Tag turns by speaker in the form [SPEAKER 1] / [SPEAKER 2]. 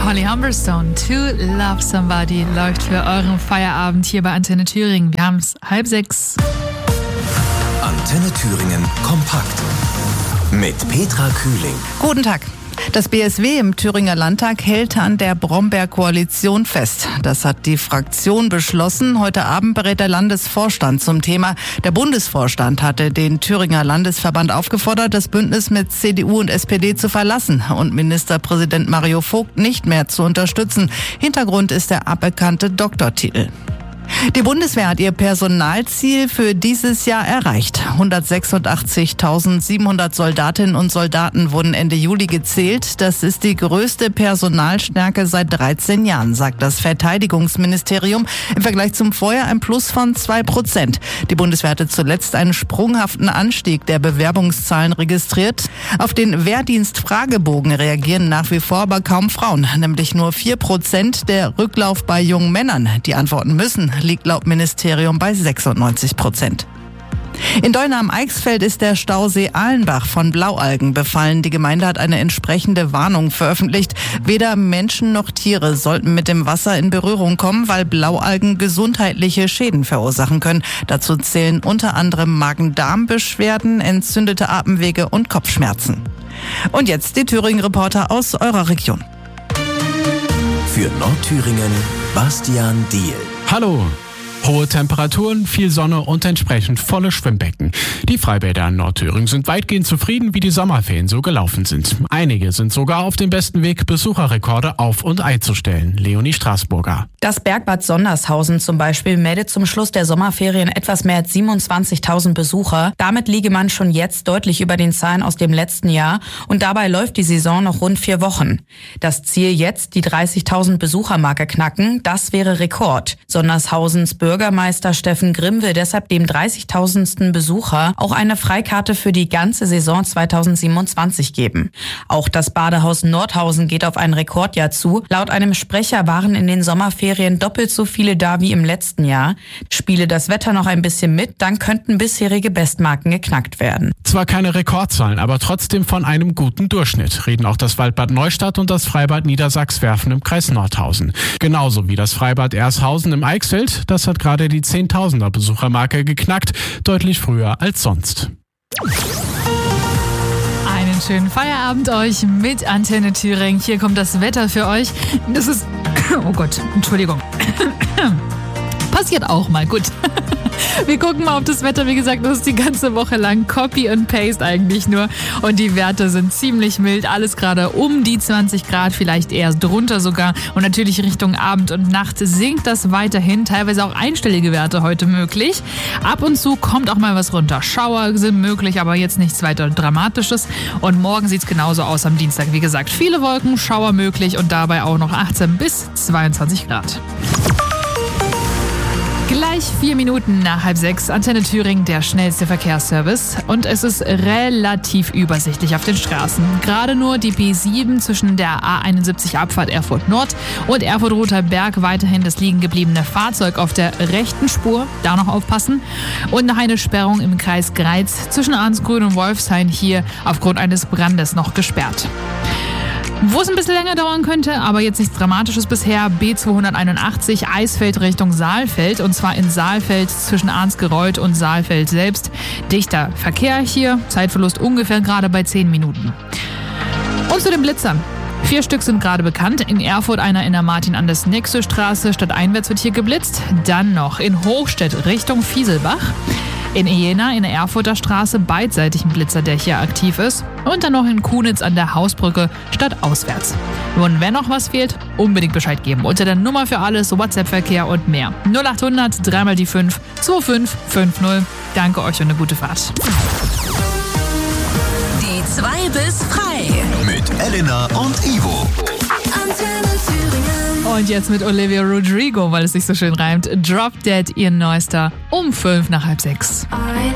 [SPEAKER 1] Holly Humberstone, To Love Somebody, läuft für euren Feierabend hier bei Antenne Thüringen. Wir haben es 5:30.
[SPEAKER 2] Antenne Thüringen kompakt mit Petra Kühling.
[SPEAKER 3] Guten Tag. Das BSW im Thüringer Landtag hält an der Brombeer-Koalition fest. Das hat die Fraktion beschlossen. Heute Abend berät der Landesvorstand zum Thema. Der Bundesvorstand hatte den Thüringer Landesverband aufgefordert, das Bündnis mit CDU und SPD zu verlassen und Ministerpräsident Mario Vogt nicht mehr zu unterstützen. Hintergrund ist der aberkannte Doktortitel. Die Bundeswehr hat ihr Personalziel für dieses Jahr erreicht. 186.700 Soldatinnen und Soldaten wurden Ende Juli gezählt. Das ist die größte Personalstärke seit 13 Jahren, sagt das Verteidigungsministerium. Im Vergleich zum Vorjahr ein Plus von 2%. Die Bundeswehr hatte zuletzt einen sprunghaften Anstieg der Bewerbungszahlen registriert. Auf den Wehrdienstfragebogen reagieren nach wie vor aber kaum Frauen, nämlich nur 4%. Der Rücklauf bei jungen Männern, die antworten müssen, liegt laut Ministerium bei 96%. In Deuna am Eichsfeld ist der Stausee Ahlenbach von Blaualgen befallen. Die Gemeinde hat eine entsprechende Warnung veröffentlicht. Weder Menschen noch Tiere sollten mit dem Wasser in Berührung kommen, weil Blaualgen gesundheitliche Schäden verursachen können. Dazu zählen unter anderem Magen-Darm-Beschwerden, entzündete Atemwege und Kopfschmerzen. Und jetzt die Thüringen-Reporter aus eurer Region.
[SPEAKER 2] Für Nordthüringen Bastian Diehl.
[SPEAKER 4] Hallo! Hohe Temperaturen, viel Sonne und entsprechend volle Schwimmbecken. Die Freibäder in Nordthüringen sind weitgehend zufrieden, wie die Sommerferien so gelaufen sind. Einige sind sogar auf dem besten Weg, Besucherrekorde auf- und einzustellen. Leonie Straßburger.
[SPEAKER 5] Das Bergbad Sondershausen zum Beispiel meldet zum Schluss der Sommerferien etwas mehr als 27.000 Besucher. Damit liege man schon jetzt deutlich über den Zahlen aus dem letzten Jahr und dabei läuft die Saison noch rund 4 Wochen. Das Ziel jetzt, die 30.000 Besuchermarke knacken, das wäre Rekord. Sondershausens Bürgermeister Steffen Grimm will deshalb dem 30.000. Besucher auch eine Freikarte für die ganze Saison 2027 geben. Auch das Badehaus Nordhausen geht auf ein Rekordjahr zu. Laut einem Sprecher waren in den Sommerferien doppelt so viele da wie im letzten Jahr. Spiele das Wetter noch ein bisschen mit, dann könnten bisherige Bestmarken geknackt werden.
[SPEAKER 4] Zwar keine Rekordzahlen, aber trotzdem von einem guten Durchschnitt, reden auch das Waldbad Neustadt und das Freibad Niedersachswerfen im Kreis Nordhausen. Genauso wie das Freibad Ershausen im Eichsfeld, das hat gerade die 10.000er Besuchermarke geknackt, deutlich früher als sonst.
[SPEAKER 1] Einen schönen Feierabend euch mit Antenne Thüringen. Hier kommt das Wetter für euch. Das ist... Oh Gott, Entschuldigung. Passiert auch mal, gut. Wir gucken mal auf das Wetter. Wie gesagt, das ist die ganze Woche lang Copy and Paste eigentlich nur. Und die Werte sind ziemlich mild. Alles gerade um die 20 Grad, vielleicht eher drunter sogar. Und natürlich Richtung Abend und Nacht sinkt das weiterhin. Teilweise auch einstellige Werte heute möglich. Ab und zu kommt auch mal was runter. Schauer sind möglich, aber jetzt nichts weiter Dramatisches. Und morgen sieht es genauso aus am Dienstag. Wie gesagt, viele Wolken, Schauer möglich und dabei auch noch 18 bis 22 Grad. Gleich 4 Minuten nach 5:30, Antenne Thüringen, der schnellste Verkehrsservice. Und es ist relativ übersichtlich auf den Straßen. Gerade nur die B7 zwischen der A71 Abfahrt Erfurt Nord und Erfurt-Rother Berg weiterhin das liegen gebliebene Fahrzeug auf der rechten Spur. Da noch aufpassen. Und noch eine Sperrung im Kreis Greiz zwischen Arnsgrün und Wolfshain hier aufgrund eines Brandes noch gesperrt. Wo es ein bisschen länger dauern könnte, aber jetzt nichts Dramatisches bisher, B281 Eisfeld Richtung Saalfeld und zwar in Saalfeld zwischen Arnsgereuth und Saalfeld selbst. Dichter Verkehr hier, Zeitverlust ungefähr gerade bei 10 Minuten. Und zu den Blitzern. 4 Stück sind gerade bekannt. In Erfurt einer in der Martin-Anders-Nexö-Straße, stadteinwärts wird hier geblitzt. Dann noch in Hochstedt Richtung Fieselbach. In Jena in der Erfurter Straße beidseitig ein Blitzer, der hier aktiv ist. Und dann noch in Kunitz an der Hausbrücke stadtauswärts. Und wenn noch was fehlt, unbedingt Bescheid geben. Unter der Nummer für alles, WhatsApp-Verkehr und mehr. 0800 3 mal die 5 2550. Danke euch und eine gute Fahrt.
[SPEAKER 6] Die 2 bis frei.
[SPEAKER 2] Mit Elena und Ivo.
[SPEAKER 6] Antenne Thüringen.
[SPEAKER 1] Und jetzt mit Olivia Rodrigo, weil es sich so schön reimt. Drop Dead, ihr neuester, um 5 nach 5:30.
[SPEAKER 6] I